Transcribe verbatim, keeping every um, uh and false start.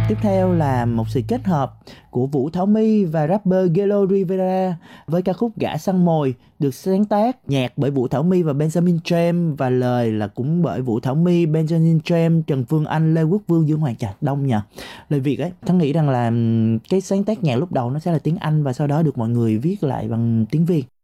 Tiếp theo là một sự kết hợp của Vũ Thảo My và rapper Gelo Rivera với ca khúc Gã Săn Mồi, được sáng tác nhạc bởi Vũ Thảo My và Benjamin James, và lời là cũng bởi Vũ Thảo My, Benjamin James, Trần Phương Anh, Lê Quốc Vương, Dương Hoàng. Chà, đông nhờ. Lời Việt ấy, Thắng nghĩ rằng là cái sáng tác nhạc lúc đầu nó sẽ là tiếng Anh và sau đó được mọi người viết lại bằng tiếng Việt.